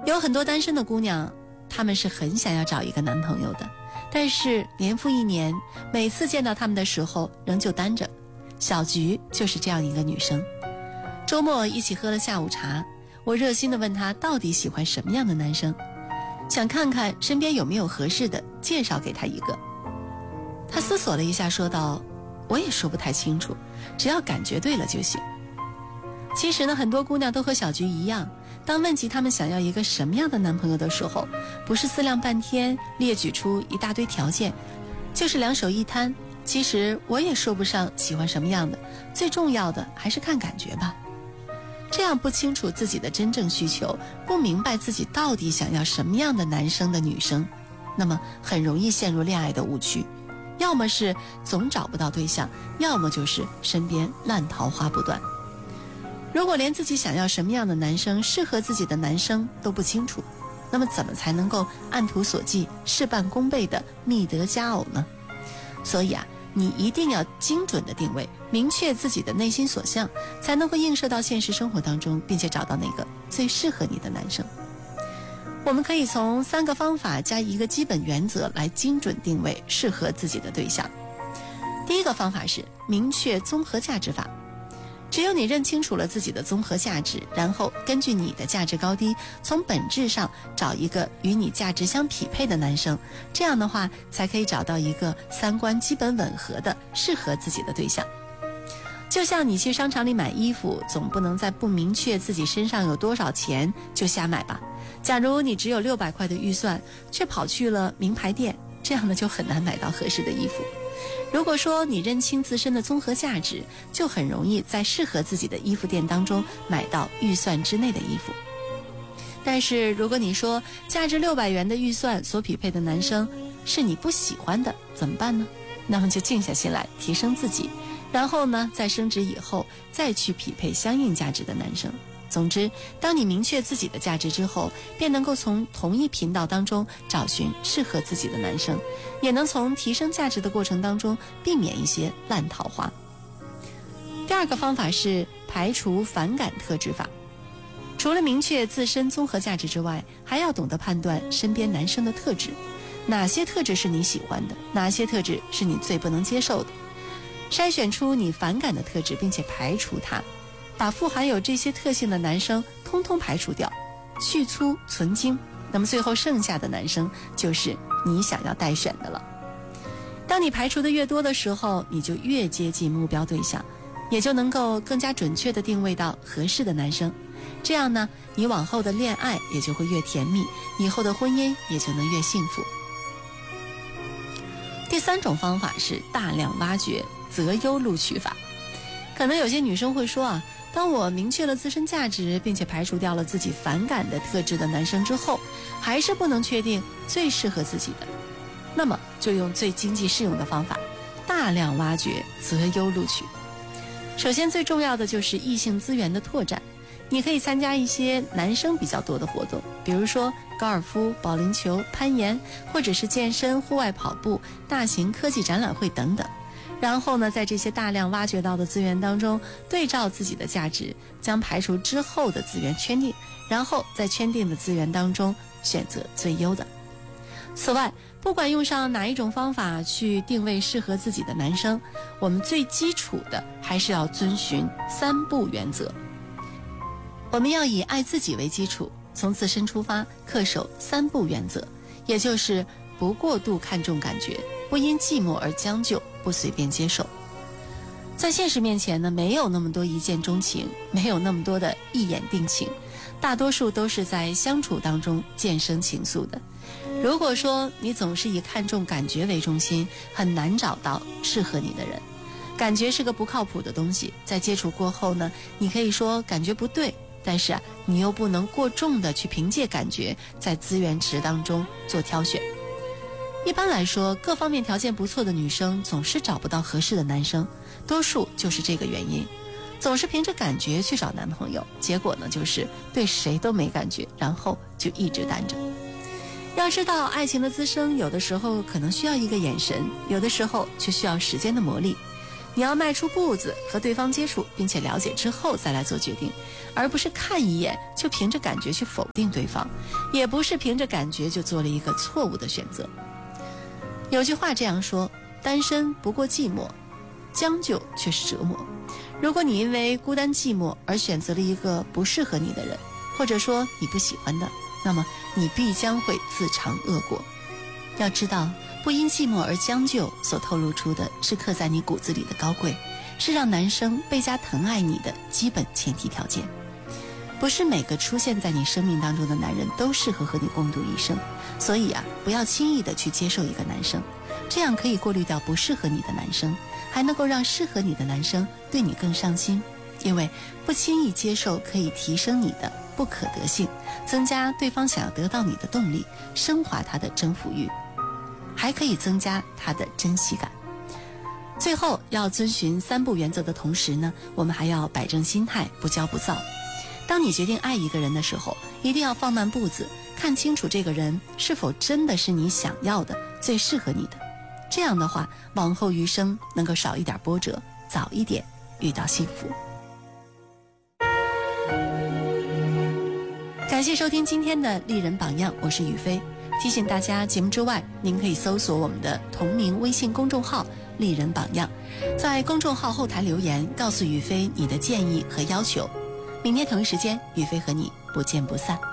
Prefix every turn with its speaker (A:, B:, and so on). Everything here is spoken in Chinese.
A: 有很多单身的姑娘，她们是很想要找一个男朋友的，但是年复一年，每次见到他们的时候仍旧单着。小菊就是这样一个女生。周末一起喝了下午茶，我热心地问她到底喜欢什么样的男生，想看看身边有没有合适的，介绍给她一个。她思索了一下说道，我也说不太清楚，只要感觉对了就行。其实呢，很多姑娘都和小菊一样，当问及她们想要一个什么样的男朋友的时候，不是思量半天列举出一大堆条件，就是两手一摊，其实我也说不上喜欢什么样的，最重要的还是看感觉吧。这样不清楚自己的真正需求，不明白自己到底想要什么样的男生的女生，那么很容易陷入恋爱的误区，要么是总找不到对象，要么就是身边烂桃花不断。如果连自己想要什么样的男生，适合自己的男生都不清楚，那么怎么才能够按图索骥，事半功倍的觅得佳偶呢？所以你一定要精准的定位，明确自己的内心所向，才能够映射到现实生活当中，并且找到那个最适合你的男生。我们可以从3个方法加一个基本原则来精准定位适合自己的对象。第一个方法是明确综合价值法。只有你认清楚了自己的综合价值，然后根据你的价值高低，从本质上找一个与你价值相匹配的男生，这样的话才可以找到一个3观基本吻合的适合自己的对象。就像你去商场里买衣服，总不能在不明确自己身上有多少钱就瞎买吧。假如你只有600块的预算，却跑去了名牌店，这样呢就很难买到合适的衣服。如果说你认清自身的综合价值，就很容易在适合自己的衣服店当中买到预算之内的衣服。但是如果你说价值600元的预算所匹配的男生是你不喜欢的，怎么办呢？那么就静下心来提升自己，然后呢在升职以后再去匹配相应价值的男生。总之，当你明确自己的价值之后，便能够从同一频道当中找寻适合自己的男生，也能从提升价值的过程当中避免一些烂桃花。第二个方法是排除反感特质法。除了明确自身综合价值之外，还要懂得判断身边男生的特质，哪些特质是你喜欢的，哪些特质是你最不能接受的，筛选出你反感的特质，并且排除它，把富含有这些特性的男生通通排除掉，去粗存精，那么最后剩下的男生就是你想要待选的了。当你排除的越多的时候，你就越接近目标对象，也就能够更加准确地定位到合适的男生。这样呢，你往后的恋爱也就会越甜蜜，以后的婚姻也就能越幸福。第3种方法是大量挖掘择优录取法。可能有些女生会说当我明确了自身价值，并且排除掉了自己反感的特质的男生之后，还是不能确定最适合自己的，那么就用最经济适用的方法，大量挖掘择优录取。首先最重要的就是异性资源的拓展，你可以参加一些男生比较多的活动，比如说高尔夫、保龄球、攀岩，或者是健身、户外跑步、大型科技展览会等等。然后呢，在这些大量挖掘到的资源当中，对照自己的价值，将排除之后的资源圈定，然后在圈定的资源当中选择最优的。此外，不管用上哪一种方法去定位适合自己的男生，我们最基础的还是要遵循3不原则。我们要以爱自己为基础，从自身出发，恪守3不原则，也就是不过度看重感觉，不因寂寞而将就，不随便接受。在现实面前呢，没有那么多一见钟情，没有那么多的一眼定情，大多数都是在相处当中渐生情愫的。如果说你总是以看重感觉为中心，很难找到适合你的人。感觉是个不靠谱的东西，在接触过后呢，你可以说感觉不对，但是你又不能过重的去凭借感觉在资源池当中做挑选。一般来说，各方面条件不错的女生总是找不到合适的男生，多数就是这个原因，总是凭着感觉去找男朋友，结果呢就是对谁都没感觉，然后就一直单着。要知道，爱情的滋生有的时候可能需要一个眼神，有的时候却需要时间的磨砺。 你要迈出步子和对方接触，并且了解之后再来做决定，而不是看一眼就凭着感觉去否定对方，也不是凭着感觉就做了一个错误的选择。有句话这样说，单身不过寂寞，将就却是折磨。如果你因为孤单寂寞而选择了一个不适合你的人，或者说你不喜欢的，那么你必将会自尝恶果。要知道，不因寂寞而将就所透露出的是刻在你骨子里的高贵，是让男生倍加疼爱你的基本前提条件。不是每个出现在你生命当中的男人都适合和你共度一生，所以不要轻易的去接受一个男生，这样可以过滤掉不适合你的男生，还能够让适合你的男生对你更上心。因为不轻易接受可以提升你的不可得性，增加对方想要得到你的动力，升华他的征服欲，还可以增加他的珍惜感。最后要遵循3不原则的同时呢，我们还要摆正心态，不骄不躁。当你决定爱一个人的时候，一定要放慢步子，看清楚这个人是否真的是你想要的，最适合你的。这样的话，往后余生能够少一点波折，早一点遇到幸福。感谢收听今天的丽人榜样，我是雨飞。提醒大家，节目之外您可以搜索我们的同名微信公众号丽人榜样，在公众号后台留言告诉雨飞你的建议和要求。明天同一时间，雨飞和你不见不散。